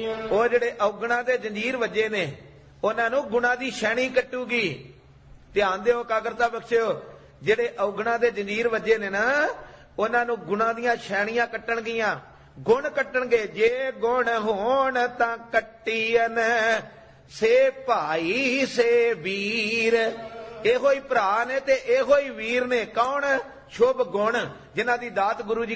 ਉਹ ਜਿਹੜੇ ਔਗਣਾ ਦੇ ਜੰਜੀਰ ਵੱਜੇ ਨੇ ਉਹਨਾਂ ਨੂੰ ਗੁਣਾ ਦੀ ਸ਼ੈਣੀ ਕੱਟੂਗੀ। ਧਿਆਨ ਦਿਓ, ਕਾਗਰਤਾ ਬਖਸ਼ਿਓ। ਜਿਹੜੇ ਔਗਣਾ ਦੇ ਜੰਜੀਰ ਵੱਜੇ ਨੇ ਨਾ ਉਹਨਾਂ ਨੂੰ ਗੁਣਾ ਦੀਆਂ ਸ਼ੈਣੀਆਂ ਕੱਟਣਗੀਆਂ, ਗੁਣ ਕੱਟਣਗੇ। ਜੇ ਗੁਣ ਹੋਣ ਤਾਂ ਕੱਟੀਨ ਸੇ ਭਾਈ ਸੇ ਵੀਰ। ਇਹੋ ਹੀ ਭਰਾ ਨੇ ਤੇ ਇਹੋ ਹੀ ਵੀਰ ਨੇ। ਕੌਣ? ਸ਼ੁਭ ਗੁਣ, ਜਿਨ੍ਹਾਂ ਦੀ ਦਾਤ ਗੁਰੂ ਜੀ